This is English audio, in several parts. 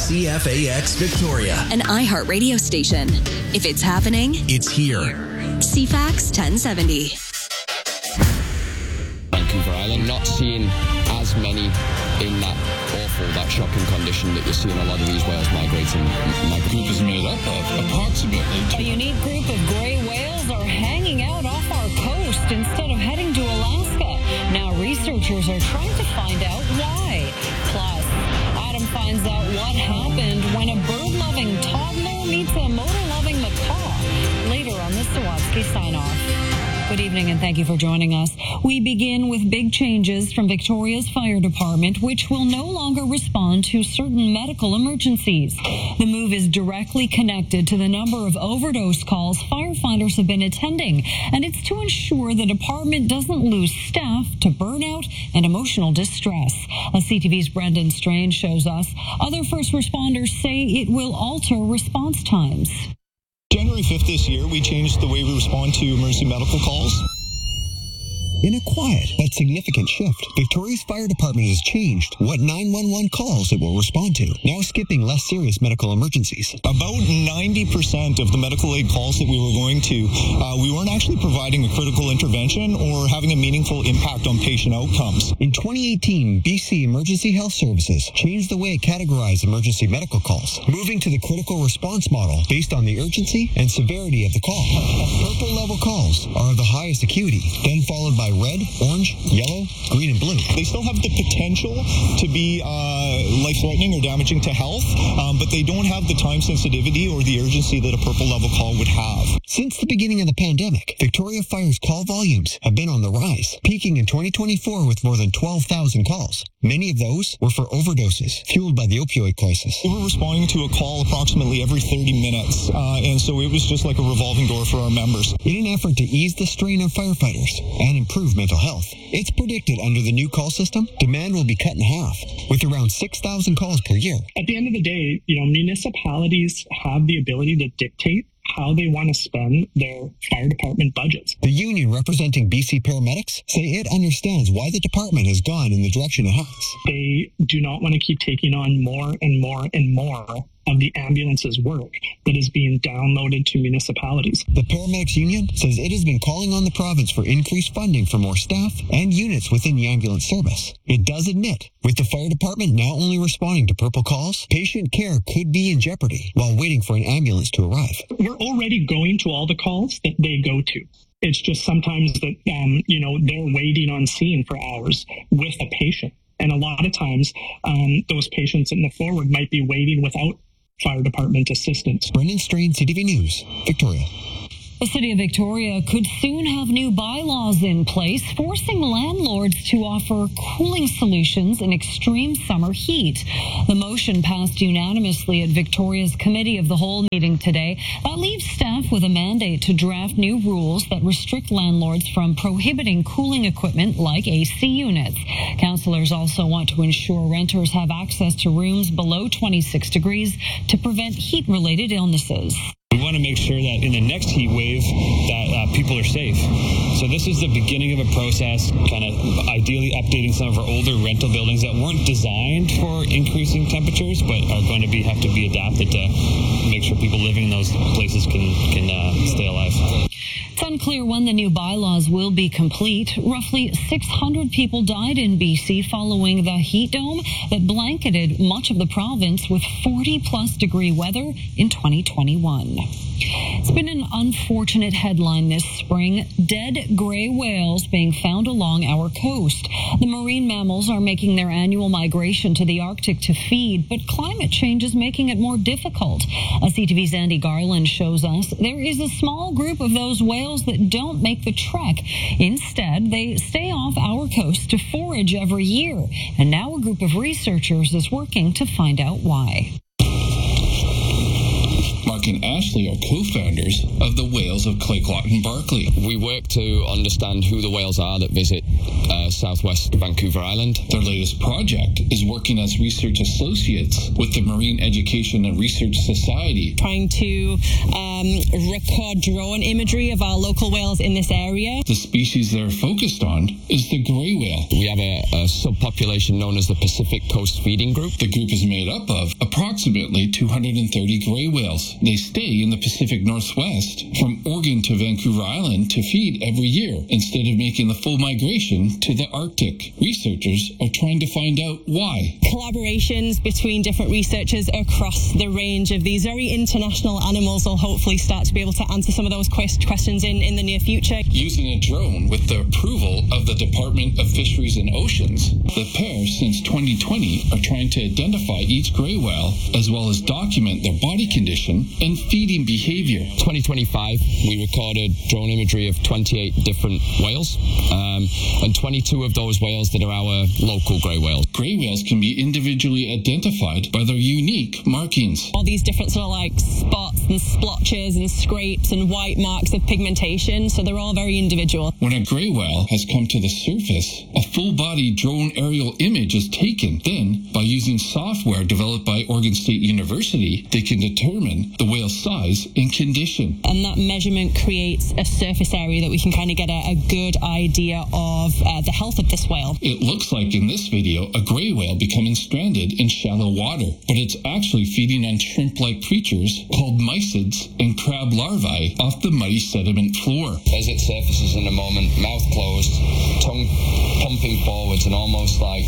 CFAX Victoria. An iHeart radio station. If it's happening, it's here. CFAX 1070. Vancouver Island, not seeing as many in that shocking condition that you see in a lot of these whales migrating. My group is made up of approximately... A unique group of gray whales are hanging out off our coast instead of heading to Alaska. Now researchers are trying to find out why. Plus, Adam finds out what happened when a bird-loving toddler meets a motor-loving macaw. Later on the Sawatsky sign-off. Good evening and thank you for joining us. We begin with big changes from Victoria's Fire Department, which will no longer respond to certain medical emergencies. The move is directly connected to the number of overdose calls firefighters have been attending, and it's to ensure the department doesn't lose staff to burnout and emotional distress. As CTV's Brendan Strange shows us, other first responders say it will alter response times. January 5th this year, we changed the way we respond to emergency medical calls. In a quiet but significant shift, Victoria's Fire Department has changed what 911 calls it will respond to, now skipping less serious medical emergencies. About 90% of the medical aid calls that we were going to, we weren't actually providing a critical intervention or having a meaningful impact on patient outcomes. In 2018, BC Emergency Health Services changed the way it categorized emergency medical calls, moving to the critical response model based on the urgency and severity of the call. Purple level calls are of the highest acuity, then followed by red, orange, yellow, green, and blue. They still have the potential to be life-threatening or damaging to health, but they don't have the time sensitivity or the urgency that a purple level call would have. Since the beginning of the pandemic, Victoria Fire's call volumes have been on the rise, peaking in 2024 with more than 12,000 calls. Many of those were for overdoses, fueled by the opioid crisis. We were responding to a call approximately every 30 minutes, and so it was just like a revolving door for our members. In an effort to ease the strain on firefighters and improve mental health, it's predicted under the new call system, demand will be cut in half, with around 6,000 calls per year. At the end of the day, municipalities have the ability to dictate how they want to spend their fire department budgets. The union representing BC paramedics say it understands why the department has gone in the direction it has. They do not want to keep taking on more and more and more of the ambulance's work that is being downloaded to municipalities. The paramedics union says it has been calling on the province for increased funding for more staff and units within the ambulance service. It does admit, with the fire department now only responding to purple calls, patient care could be in jeopardy while waiting for an ambulance to arrive. We're already going to all the calls that they go to. It's just sometimes that, they're waiting on scene for hours with a patient. And a lot of times, those patients in the forward might be waiting without fire department assistance. Brendan Strain, CTV News, Victoria. The City of Victoria could soon have new bylaws in place, forcing landlords to offer cooling solutions in extreme summer heat. The motion passed unanimously at Victoria's Committee of the Whole meeting today. That leaves staff with a mandate to draft new rules that restrict landlords from prohibiting cooling equipment like AC units. Councillors also want to ensure renters have access to rooms below 26 degrees to prevent heat-related illnesses. We want to make sure that in the next heat wave that people are safe. So this is the beginning of a process, kind of ideally updating some of our older rental buildings that weren't designed for increasing temperatures, but are going to have to be adapted to make sure people living in those places can stay alive. It's unclear when the new bylaws will be complete. Roughly 600 people died in BC following the heat dome that blanketed much of the province with 40-plus degree weather in 2021. It's been an unfortunate headline this spring. Dead gray whales being found along our coast. The marine mammals are making their annual migration to the Arctic to feed, but climate change is making it more difficult. As CTV's Andy Garland shows us, there is a small group of those whales that don't make the trek. Instead, they stay off our coast to forage every year. And now a group of researchers is working to find out why. Mark and Ashley are co-founders of the Whales of Clayoquot and Barkley. We work to understand who the whales are that visit southwest Vancouver Island. Their latest project is working as research associates with the Marine Education and Research Society. Trying to record drone imagery of our local whales in this area. The species they're focused on is the grey whale. We have a subpopulation known as the Pacific Coast Feeding Group. The group is made up of approximately 230 grey whales. They stay in the Pacific Northwest from Oregon to Vancouver Island to feed every year instead of making the full migration to the Arctic. Researchers are trying to find out why. Collaborations between different researchers across the range of these very international animals will hopefully start to be able to answer some of those questions in the near future. Using a drone with the approval of the Department of Fisheries and Oceans, the pair since 2020 are trying to identify each grey whale as well as document their body condition and feeding behavior. 2025, we recorded drone imagery of 28 different whales, and 22 of those whales that are our local grey whales. Grey whales can be individually identified by their unique markings. All these different sort of like spots and splotches and scrapes and white marks of pigmentation, so they're all very individual. When a grey whale has come to the surface, a full-body drone aerial image is taken. Then, by using software developed by Oregon State University, they can determine the whale's size and condition. And that measurement creates a surface area that we can kind of get a good idea of the health of this whale. It looks like in this video a grey whale becoming stranded in shallow water, but it's actually feeding on shrimp-like creatures called mysids and crab larvae off the muddy sediment floor. As it surfaces in a moment, mouth closed, tongue pumping forwards and almost like,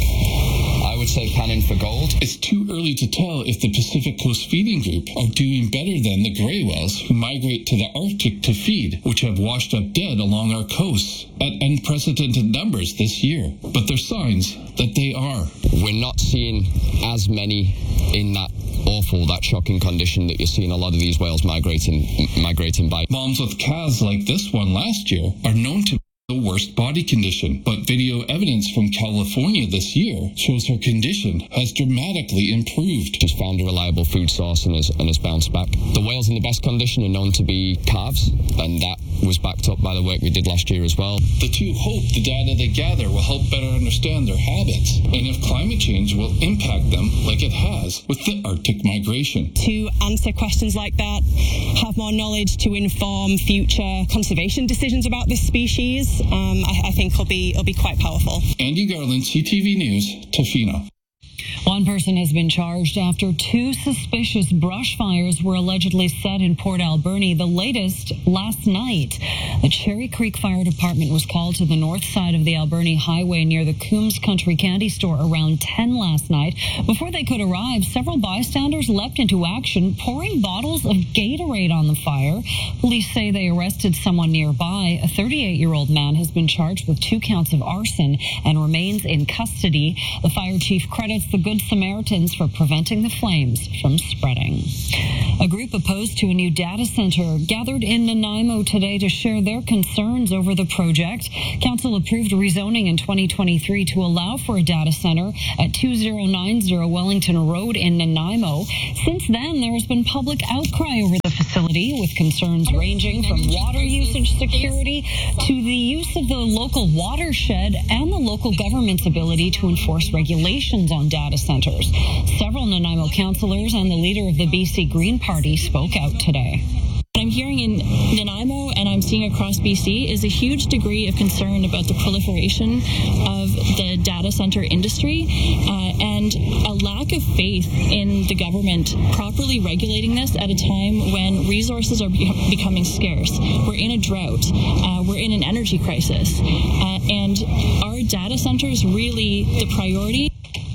I would say, panning for gold. It's too early to tell if the Pacific Coast Feeding Group are doing better than the grey whales who migrate to the Arctic to feed, which have washed up dead along our coasts at unprecedented numbers this year. But there's signs that they are. We're not seeing as many in that shocking condition that you're seeing a lot of these whales migrating by. Moms with calves like this one last year are known to the worst body condition, but video evidence from California this year shows her condition has dramatically improved. She's found a reliable food source and has bounced back. The whales in the best condition are known to be calves, and that was backed up by the work we did last year as well. The two hope the data they gather will help better understand their habits and if climate change will impact them like it has with the Arctic migration. To answer questions like that, have more knowledge to inform future conservation decisions about this species, I think will be quite powerful. Andy Garland, CTV News, Tofino. One person has been charged after two suspicious brush fires were allegedly set in Port Alberni, the latest last night. The Cherry Creek Fire Department was called to the north side of the Alberni Highway near the Coombs Country Candy Store around 10 last night. Before they could arrive, several bystanders leapt into action, pouring bottles of Gatorade on the fire. Police say they arrested someone nearby. A 38-year-old man has been charged with 2 counts of arson and remains in custody. The fire chief credits the Good Samaritans for preventing the flames from spreading. A group opposed to a new data center gathered in Nanaimo today to share their concerns over the project. Council approved rezoning in 2023 to allow for a data center at 2090 Wellington Road in Nanaimo. Since then, there has been public outcry over the facility, with concerns ranging from water usage security to the use of the local watershed and the local government's ability to enforce regulations on data centers. Several Nanaimo councillors and the leader of the BC Green Party spoke out today. What I'm hearing in Nanaimo and I'm seeing across BC is a huge degree of concern about the proliferation of the data center industry and a lack of faith in the government properly regulating this at a time when resources are becoming scarce. We're in a drought. We're in an energy crisis. And are data centers really the priority?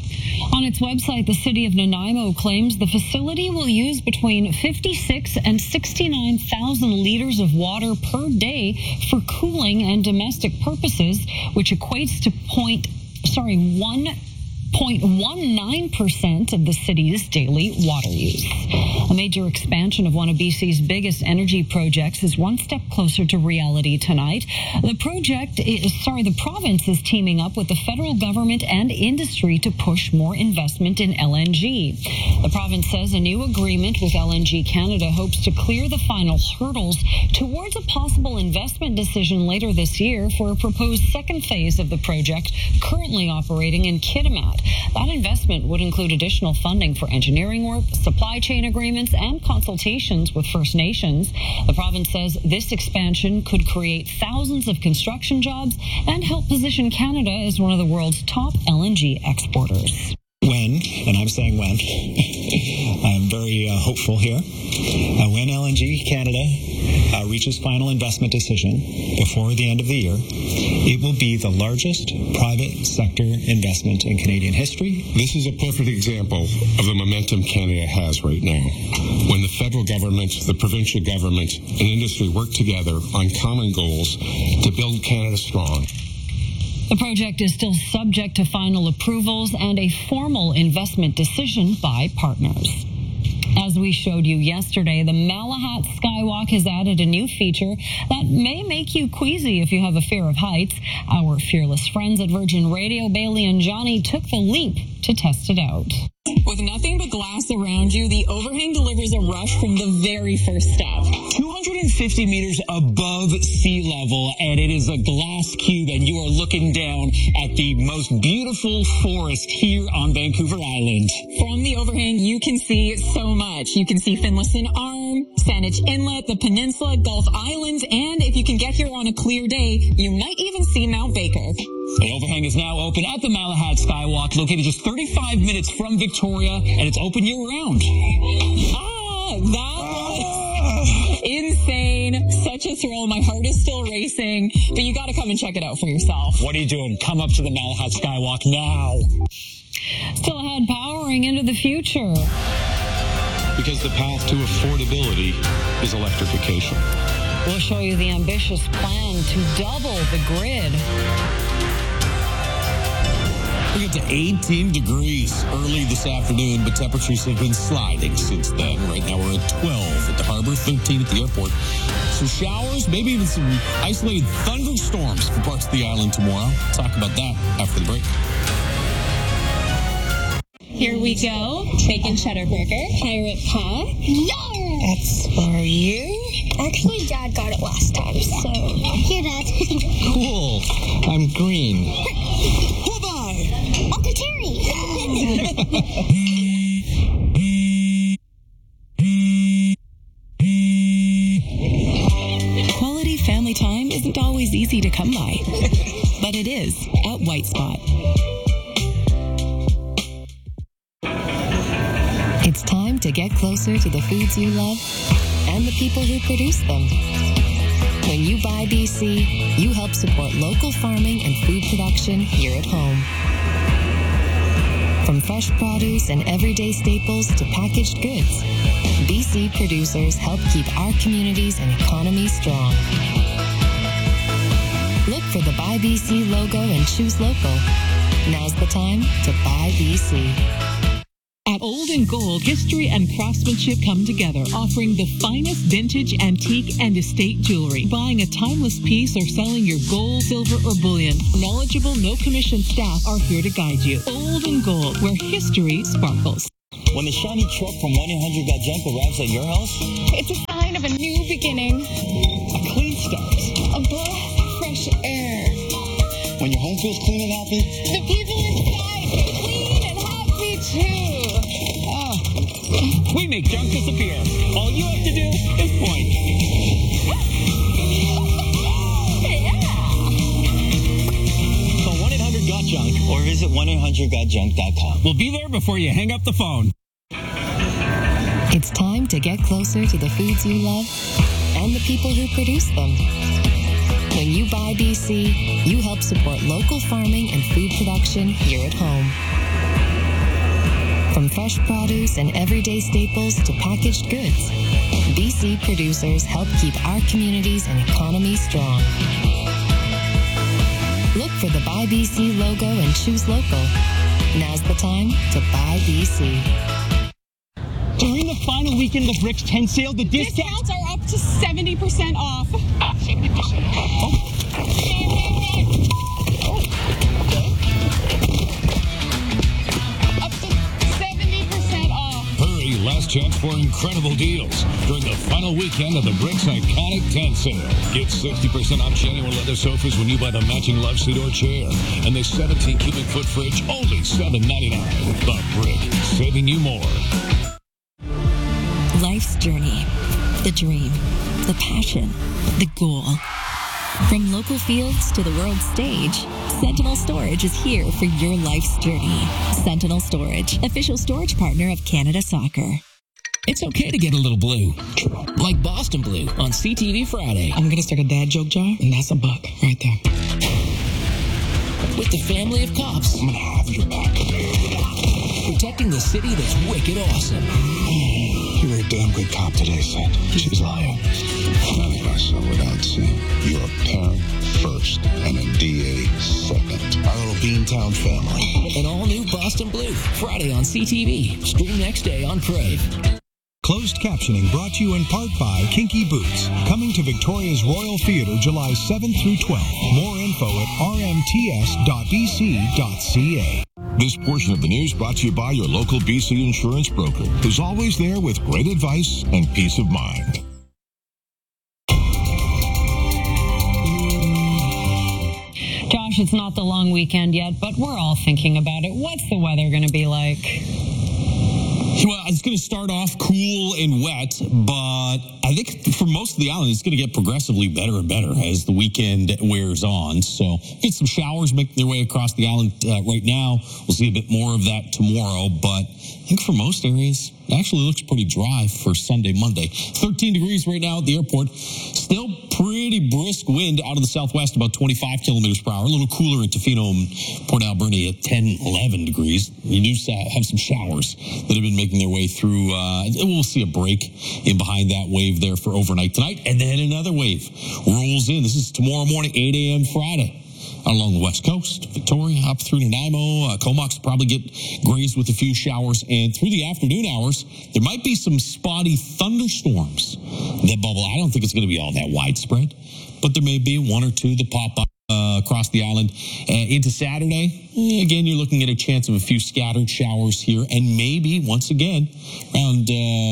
On its website, the city of Nanaimo claims the facility will use between 56 and 69,000 liters of water per day for cooling and domestic purposes, which equates to 1.19% of the city's daily water use. A major expansion of one of BC's biggest energy projects is one step closer to reality tonight. The province is teaming up with the federal government and industry to push more investment in LNG. The province says a new agreement with LNG Canada hopes to clear the final hurdles towards a possible investment decision later this year for a proposed second phase of the project currently operating in Kitimat. That investment would include additional funding for engineering work, supply chain agreements, and consultations with First Nations. The province says this expansion could create thousands of construction jobs and help position Canada as one of the world's top LNG exporters. When, and I'm saying when, I'm very hopeful here, when LNG Canada reaches final investment decision before the end of the year, it will be the largest private sector investment in Canadian history. This is a perfect example of the momentum Canada has right now. When the federal government, the provincial government, and industry work together on common goals to build Canada strong. The project is still subject to final approvals and a formal investment decision by partners. As we showed you yesterday, the Malahat Skywalk has added a new feature that may make you queasy if you have a fear of heights. Our fearless friends at Virgin Radio, Bailey and Johnny, took the leap to test it out. With nothing but glass around you, the overhang delivers a rush from the very first step. 250 meters above sea level, and it is a glass cube, and you are looking down at the most beautiful forest here on Vancouver Island. From the overhang, you can see so much. You can see Finlayson Arm, Saanich Inlet, the peninsula, Gulf Islands, and if you can get here on a clear day, you might even see Mount Baker. The overhang is now open at the Malahat Skywalk, located just 35 minutes from Victoria, and it's open year-round. That was insane. Such a thrill. My heart is still racing, but you got to come and check it out for yourself. What are you doing? Come up to the Malahat Skywalk now. Still ahead, powering into the future. Because the path to affordability is electrification. We'll show you the ambitious plan to double the grid. We get to 18 degrees early this afternoon, but temperatures have been sliding since then. Right now we're at 12 at the harbor, 13 at the airport. Some showers, maybe even some isolated thunderstorms for parts of the island tomorrow. We'll talk about that after the break. Here we go. Bacon cheddar burger, pirate pie. Yar! That's for you. Actually, Dad got it last time, so... Here, Dad. Cool. I'm green. Bye-bye. Uncle Terry. Quality family time isn't always easy to come by, but it is at White Spot. It's time to get closer to the foods you love and the people who produce them. When you buy BC, you help support local farming and food production here at home. From fresh produce and everyday staples to packaged goods, BC producers help keep our communities and economy strong. Look for the Buy BC logo and choose local. Now's the time to buy BC. At Old and Gold, history and craftsmanship come together, offering the finest vintage, antique, and estate jewelry. Buying a timeless piece or selling your gold, silver, or bullion, knowledgeable, no-commission staff are here to guide you. Old and Gold, where history sparkles. When the shiny truck from 1-800-GOT-JUNK arrives at your house, It's a sign of a new beginning. a clean start. A breath of fresh air. When your home feels clean and happy, The people inside are clean and happy too. we make junk disappear. All you have to do is point. Call 1-800-GOT-JUNK or visit 1-800-GOT-JUNK.com. We'll be there before you hang up the phone. It's time to get closer to the foods you love and the people who produce them. When you buy BC, you help support local farming and food production here at home. From fresh produce and everyday staples to packaged goods, BC producers help keep our communities and economy strong. Look for the Buy BC logo and choose local. Now's the time to buy BC. During the final weekend of Rick's 10 sale, the Discounts are up to 70% off. 70% off. Up to 70% off. chance for incredible deals during the final weekend of the Bricks Iconic Tent Sale. Get 60% off genuine leather sofas when you buy the matching love seat or chair. And the 17 cubic foot fridge, only $7.99. The Brick, saving you more. Life's journey, the dream, the passion, the goal. From local fields to the world stage, Sentinel Storage is here for your life's journey. Sentinel Storage, official storage partner of Canada Soccer. It's okay to get a little blue. Like Boston Blue on CTV Friday. I'm going to start a dad joke jar, and that's $1 right there. With the family of cops. I'm going to have your back. Protecting the city that's wicked awesome. You were a damn good cop today, Sid. She's lying. None of us are without sin. You're a parent first and a DA second. Our little Beantown family. An all-new Boston Blue. Friday on CTV. Stream next day on Crave. Closed captioning brought to you in part by Kinky Boots. Coming to Victoria's Royal Theatre July 7th through 12th. More info at rmts.bc.ca. This portion of the news brought to you by your local BC insurance broker, who's always there with great advice and peace of mind. Josh, it's not the long weekend yet, but we're all thinking about it. What's the weather going to be like? Well, it's going to start off cool and wet, but I think for most of the island, it's going to get progressively better and better as the weekend wears on. So get some showers making their way across the island right now. We'll see a bit more of that tomorrow, but I think for most areas, it actually looks pretty dry for Sunday, Monday. 13 degrees right now at the airport. Still pretty brisk wind out of the southwest, about 25 kilometers per hour. A little cooler in Tofino and Port Alberni at 10, 11 degrees. You do have some showers that have been making their way through. We'll see a break in behind that wave there for overnight tonight. And then another wave rolls in. This is tomorrow morning, 8 a.m. Friday. Along the west coast, Victoria, up through Nanaimo, Comox will probably get grazed with a few showers. And through the afternoon hours, there might be some spotty thunderstorms that bubble. I don't think it's going to be all that widespread, but there may be one or two that pop up across the island. Into Saturday, again, you're looking at a chance of a few scattered showers here, and maybe, once again, around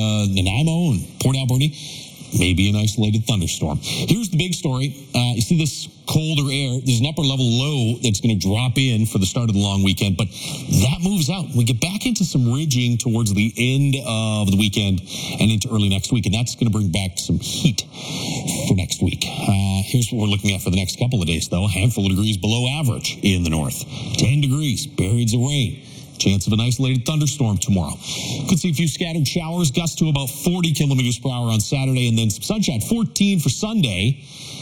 Nanaimo and Port Alberni, maybe an isolated thunderstorm. Here's the big story. You see this colder air. There's an upper level low that's going to drop in for the start of the long weekend, but that moves out. We get back into some ridging towards the end of the weekend and into early next week, and that's going to bring back some heat for next week. Here's what we're looking at for the next couple of days, though. A handful of degrees below average in the north. 10 degrees, periods of rain. Chance of an isolated thunderstorm tomorrow. Could see a few scattered showers, gusts to about 40 kilometers per hour on Saturday, and then some sunshine. 14 for Sunday.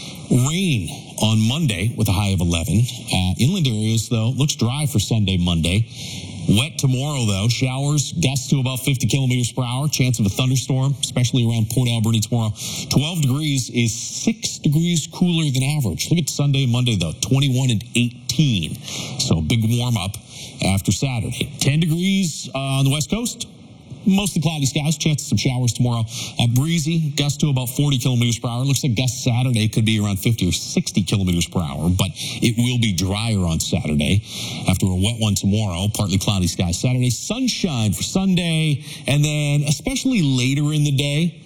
Rain on Monday with a high of 11. Inland areas, though, looks dry for Sunday, Monday. Wet tomorrow, though. Showers, gusts to about 50 kilometers per hour. Chance of a thunderstorm, especially around Port Alberni tomorrow. 12 degrees is 6 degrees cooler than average. Look at Sunday and Monday, though. 21 and 18. So big warm up after Saturday. 10 degrees on the west coast. Mostly cloudy skies, chance of some showers tomorrow. Breezy, gust to about 40 kilometers per hour. Looks like gust Saturday could be around 50 or 60 kilometers per hour, but it will be drier on Saturday after a wet one tomorrow. Partly cloudy skies Saturday. Sunshine for Sunday, and then especially later in the day,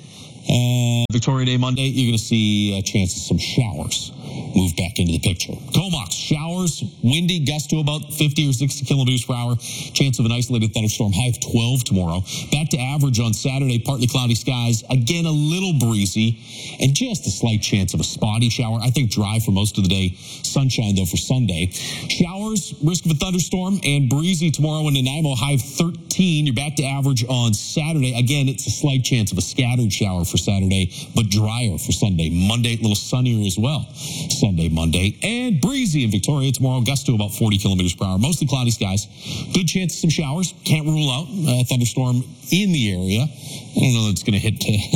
Victoria Day Monday, you're going to see a chance of some showers move back into the picture. Comox, showers, windy, gust to about 50 or 60 kilometers per hour. Chance of an isolated thunderstorm, high of 12 tomorrow. Back to average on Saturday, partly cloudy skies. Again, a little breezy and just a slight chance of a spotty shower. I think dry for most of the day. Sunshine, though, for Sunday. Showers, risk of a thunderstorm, and breezy tomorrow in Nanaimo, high of 13. You're back to average on Saturday. Again, it's a slight chance of a scattered shower for Saturday, but drier for Sunday. Monday, a little sunnier as well. Sunday, Monday, and breezy in Victoria tomorrow, gust to about 40 kilometers per hour. Mostly cloudy skies. Good chance of some showers. Can't rule out a thunderstorm in the area. I don't know that it's going to hit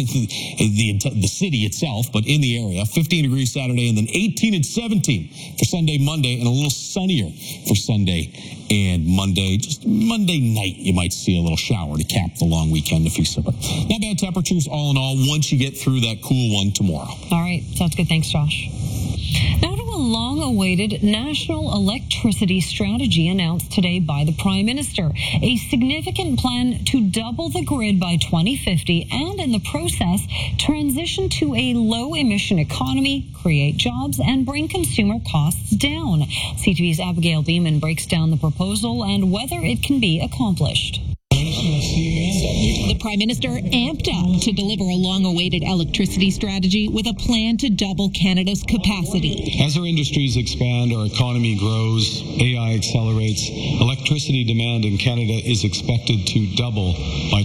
the city itself, but in the area. 15 degrees Saturday, and then 18 and 17 for Sunday, Monday, and a little sunnier for Sunday and Monday. Just Monday night, you might see a little shower to cap the long weekend if you sip it. Not bad temperatures all in all once you get through that cool one tomorrow. All right. Sounds good. Thanks, Josh. Now to a long-awaited national electricity strategy announced today by the Prime Minister. A significant plan to double the grid by 2050 and, in the process, transition to a low-emission economy, create jobs, and bring consumer costs down. CTV's Abigail Beeman breaks down the proposal and whether it can be accomplished. The Prime Minister amped up to deliver a long-awaited electricity strategy with a plan to double Canada's capacity. As our industries expand, our economy grows, AI accelerates, electricity demand in Canada is expected to double by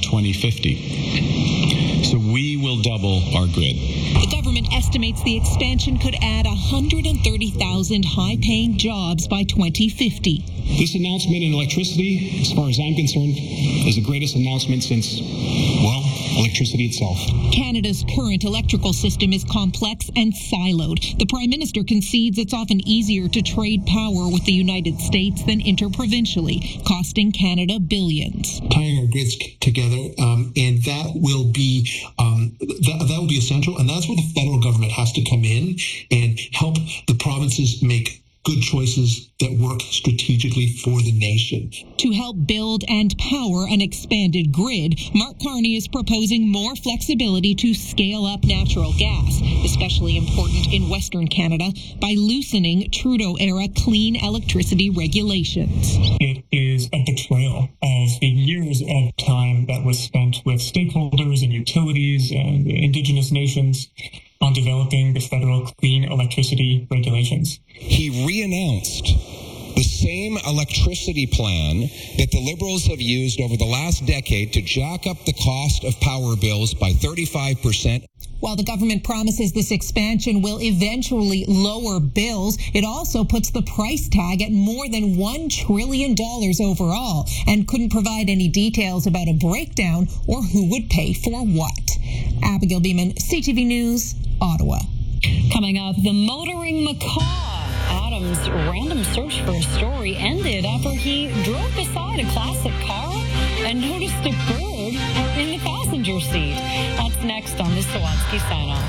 2050. So we will double our grid. The government estimates the expansion could add 130,000 high-paying jobs by 2050. This announcement in electricity, as far as I'm concerned, is the greatest announcement since, well, electricity itself. Canada's current electrical system is complex and siloed. The Prime Minister concedes it's often easier to trade power with the United States than interprovincially, costing Canada billions. Tying our grids together, and that will be that will be essential, and that's where the federal government has to come in and help the provinces make good choices that work strategically for the nation. To help build and power an expanded grid, Mark Carney is proposing more flexibility to scale up natural gas, especially important in Western Canada, by loosening Trudeau-era clean electricity regulations. It is a betrayal of the years of time that was spent with stakeholders and utilities and Indigenous nations on developing the federal clean electricity regulations. He re-announced the same electricity plan that the Liberals have used over the last decade to jack up the cost of power bills by 35%. While the government promises this expansion will eventually lower bills, it also puts the price tag at more than $1 trillion overall and couldn't provide any details about a breakdown or who would pay for what. Abigail Beeman, CTV News, Ottawa. Coming up, the motoring macaw. Adam's random search for a story ended after he drove beside a classic car and noticed a bird in the passenger seat. That's next on the Sawatsky Sign-Off.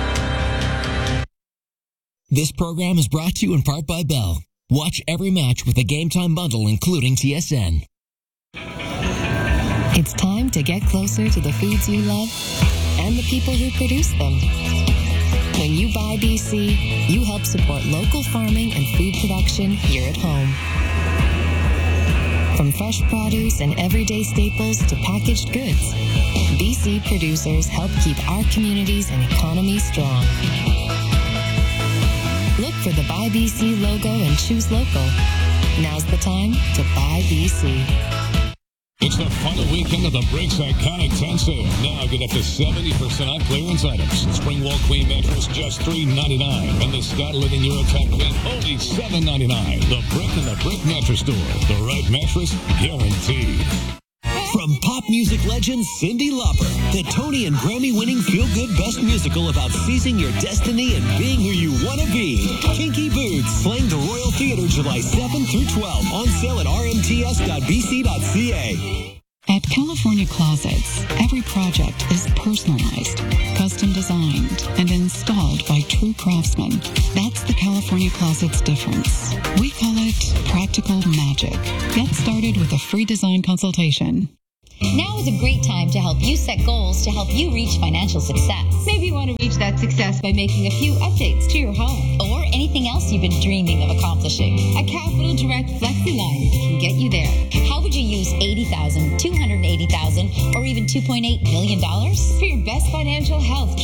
This program is brought to you in part by Bell. Watch every match with a Game Time bundle, including TSN. It's time to get closer to the foods you love and the people who produce them. When you buy BC, you help support local farming and food production here at home. From fresh produce and everyday staples to packaged goods, BC producers help keep our communities and economies strong. Look for the Buy BC logo and choose local. Now's the time to buy BC. It's the final weekend of the Bricks Iconic 10 sale. Now get up to 70% on clearance items. Springwall Queen mattress just $3.99. And the Scott Living Eurotype Queen only $7.99. The Brick and the Brick Mattress Store. The right mattress guaranteed. From pop music legend Cyndi Lauper, the Tony and Grammy-winning feel-good best musical about seizing your destiny and being who you want to be. Kinky Boots, playing the Royal Theatre July 7 through 12. On sale at rmts.bc.ca. At California Closets, every project is personalized, custom designed, and installed by true craftsmen. That's the California Closets difference. We call it practical magic. Get started with a free design consultation. Now is a great time to help you set goals to help you reach financial success. Maybe you want to reach that success by making a few updates to your home. Or anything else you've been dreaming of accomplishing. A Capital Direct FlexiLine can get you there. How would you use $80,000, $280,000, or even $2.8 million? For your best financial health,